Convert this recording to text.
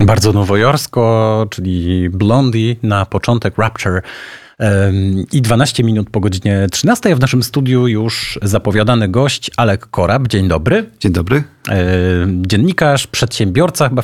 Bardzo nowojorsko, czyli Blondie, na początek Rapture. I 12 minut po godzinie 13 w naszym studiu już zapowiadany gość Alek Korab. Dzień dobry. Dzień dobry. Dziennikarz, przedsiębiorca, chyba